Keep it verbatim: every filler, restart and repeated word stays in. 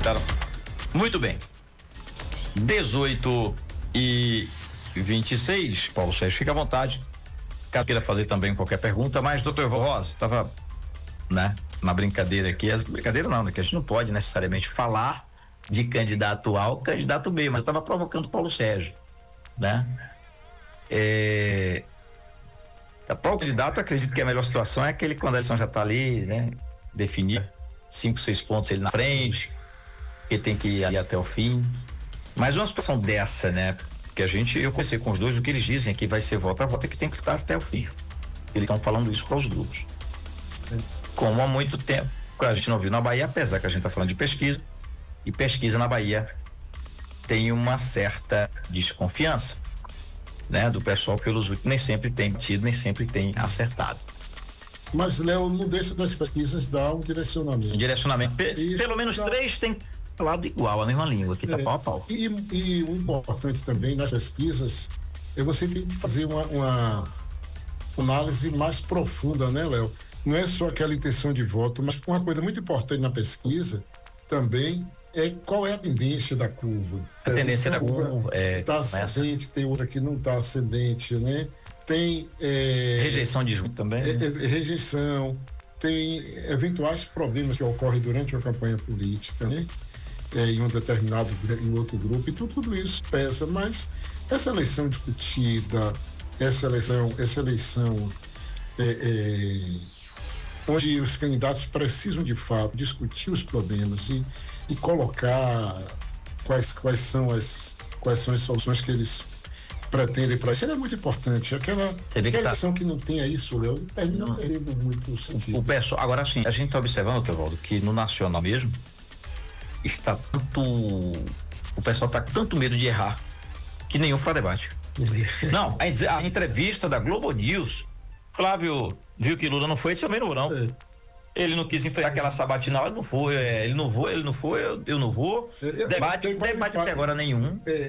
Tá. Muito bem. dezoito e vinte e seis, Paulo Sérgio, fica à vontade. Caso queira fazer também qualquer pergunta, mas, doutor Rosa, estava, né, na brincadeira aqui, as brincadeira não, né, que a gente não pode necessariamente falar de candidato A ou candidato B, mas eu estava provocando Paulo Sérgio, né? É, para o candidato, acredito que a melhor situação é aquele quando a eleição já está ali, né, definida, cinco, seis pontos ele na frente, que tem que ir até o fim. Mas uma situação dessa, né, que a gente, eu conversei com os dois, o que eles dizem é que vai ser voto a voto, é que tem que lutar até o fim. Eles estão falando isso para os grupos. Como há muito tempo a gente não viu na Bahia, apesar que a gente está falando de pesquisa, e pesquisa na Bahia tem uma certa desconfiança, né, do pessoal pelos últimos, nem sempre tem tido, nem sempre tem acertado. Mas, Léo, não deixa das pesquisas dar um direcionamento. Um direcionamento. Pe- Isso, pelo menos tá. Três tem falado igual, a mesma língua, que tá É, pau a pau. E, e o importante também nas pesquisas é você ter que fazer uma, uma análise mais profunda, né, Léo? Não é só aquela intenção de voto, mas uma coisa muito importante na pesquisa também é qual é a tendência da curva. A tendência da curva é está ascendente, tem outra que não está ascendente, né? Tem é, rejeição de junto também. é, né? é, rejeição, tem eventuais problemas que ocorrem durante uma campanha política, né? É, em um determinado, em outro grupo, então tudo isso pesa, mas essa eleição discutida, essa eleição, essa eleição é, é, onde os candidatos precisam de fato discutir os problemas e, e colocar quais, quais, são as, quais são as soluções que eles pretendem para isso, é muito importante. Aquela, aquela que eleição tá... que não tenha isso, Léo, termina não perdendo muito sentido. O pessoal, agora sim, a gente está observando, Teovaldo, que no nacional mesmo está tanto, o pessoal está com tanto medo de errar que nenhum faz debate. Não, a, a entrevista da Globo News, Flávio viu que Lula não foi, também não vou não. É. Ele não quis enfrentar aquela sabatina, ele não foi, é, ele não foi, ele não foi, eu, eu não vou. Eu, debate, eu, eu, debate até agora nenhum. É,